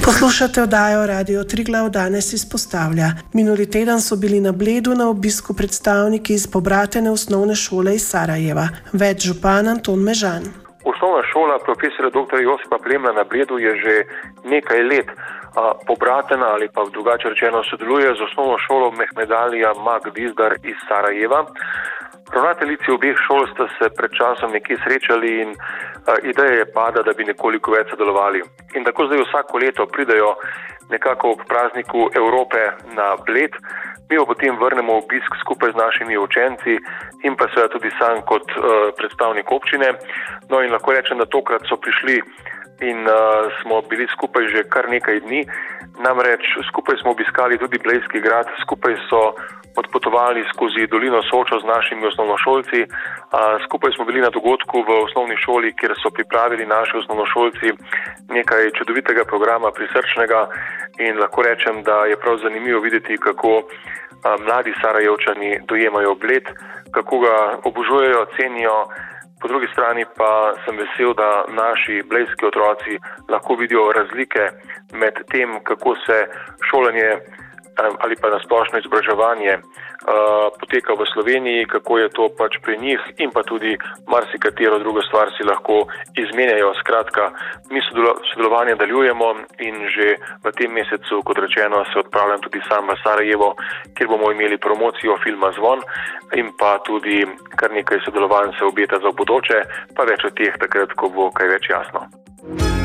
Poslušate oddajo Radio Triglav danes izpostavlja. Minuli teden so bili na Bledu na obisku predstavniki iz pobratene osnovne šole iz Sarajeva. Več župan Anton Mežan. Osnovna šola profesora dr. Josipa Plemna na Bledu je že nekaj let pobratena ali pa drugače rečeno sodeluje z osnovno šolo Mehmedalija Mag Dizdar iz Sarajeva. Ravnateljici obeh šol sta se pred časom nekje srečali in ideja je pada, da bi nekoliko več sodelovali. In tako zdaj vsako leto pridejo nekako ob prazniku Evrope na Bled, mi jo potem vrnemo v obisk skupaj z našimi učenci in pa seveda tudi sam kot predstavnik občine. No in lahko rečem, da tokrat so prišli in smo bili skupaj že kar nekaj dni. Namreč skupaj smo obiskali tudi Blejski grad, skupaj so odpotovali skozi dolino Sočo z našimi osnovnošolci. Skupaj smo bili na dogodku v osnovni šoli, kjer so pripravili naši osnovnošolci nekaj čudovitega programa, prisrčnega, in lahko rečem, da je prav zanimivo videti, kako mladi Sarajevčani dojemajo Bled, kako ga obožujejo, cenijo. Po drugi strani pa sem vesel, da naši blejski otroci lahko vidijo razlike med tem, kako se šolanje ali pa nasplošno izobraževanje poteka v Sloveniji, kako je to pač pri njih in pa tudi marsikatero drugo stvar si lahko izmenjajo. Skratka, mi sodelovanje nadaljujemo in že v tem mesecu, kot rečeno, se odpravljam tudi sam v Sarajevo, kjer bomo imeli promocijo filma Zvon in pa tudi kar nekaj sodelovanj se obeta za v bodoče, pa več o teh takrat, ko bo kaj več jasno.